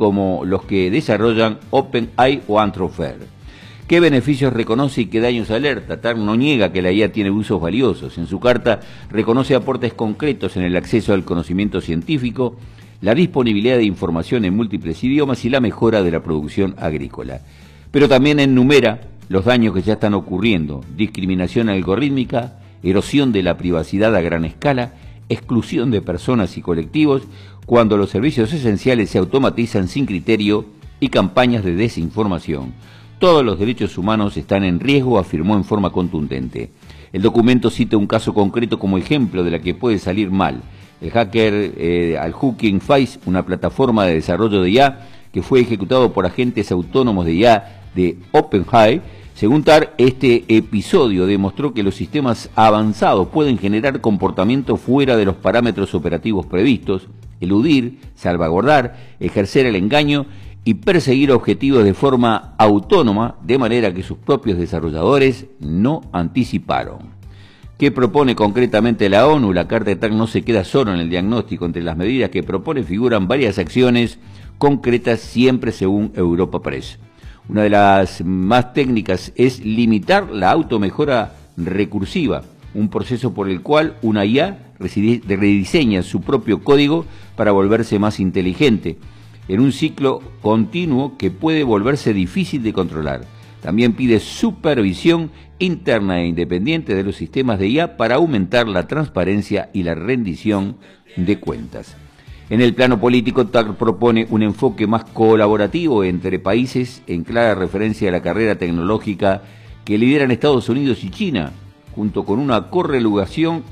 como los que desarrollan OpenAI o Anthropic. ¿Qué beneficios reconoce y qué daños alerta? TARC no niega que la IA tiene usos valiosos. En su carta reconoce aportes concretos en el acceso al conocimiento científico, la disponibilidad de información en múltiples idiomas y la mejora de la producción agrícola. Pero también enumera los daños que ya están ocurriendo: discriminación algorítmica, erosión de la privacidad a gran escala, exclusión de personas y colectivos cuando los servicios esenciales se automatizan sin criterio y campañas de desinformación. Todos los derechos humanos están en riesgo, afirmó en forma contundente. El documento cita un caso concreto como ejemplo de la que puede salir mal. El hacker al Hugging Face, una plataforma de desarrollo de IA que fue ejecutado por agentes autónomos de IA de OpenAI. Según TARC, este episodio demostró que los sistemas avanzados pueden generar comportamientos fuera de los parámetros operativos previstos, eludir, salvaguardar, ejercer el engaño y perseguir objetivos de forma autónoma, de manera que sus propios desarrolladores no anticiparon. ¿Qué propone concretamente la ONU? La Carta de TARC no se queda solo en el diagnóstico. Entre las medidas que propone figuran varias acciones concretas, siempre según Europa Press. Una de las más técnicas es limitar la automejora recursiva, un proceso por el cual una IA rediseña su propio código para volverse más inteligente, en un ciclo continuo que puede volverse difícil de controlar. También pide supervisión interna e independiente de los sistemas de IA para aumentar la transparencia y la rendición de cuentas. En el plano político, TARC propone un enfoque más colaborativo entre países, en clara referencia a la carrera tecnológica que lideran Estados Unidos y China, junto con una corregulación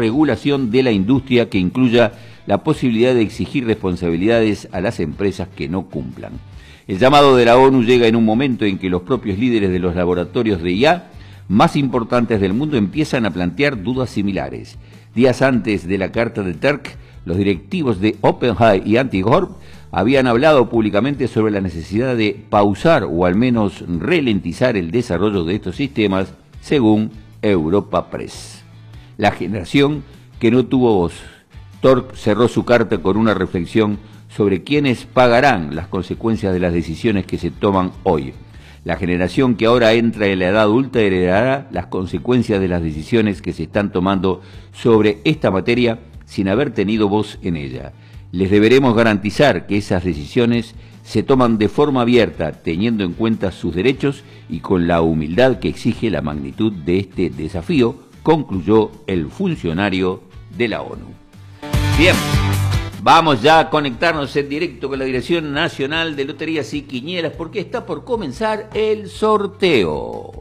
de la industria que incluya la posibilidad de exigir responsabilidades a las empresas que no cumplan. El llamado de la ONU llega en un momento en que los propios líderes de los laboratorios de IA más importantes del mundo empiezan a plantear dudas similares. Días antes de la carta de TARC, los directivos de OpenAI y Antigorp habían hablado públicamente sobre la necesidad de pausar o al menos ralentizar el desarrollo de estos sistemas, según Europa Press. La generación que no tuvo voz. TARC cerró su carta con una reflexión sobre quiénes pagarán las consecuencias de las decisiones que se toman hoy. La generación que ahora entra en la edad adulta heredará las consecuencias de las decisiones que se están tomando sobre esta materia sin haber tenido voz en ella. Les deberemos garantizar que esas decisiones se toman de forma abierta, teniendo en cuenta sus derechos y con la humildad que exige la magnitud de este desafío, concluyó el funcionario de la ONU. Bien, vamos ya a conectarnos en directo con la Dirección Nacional de Loterías y Quinielas porque está por comenzar el sorteo.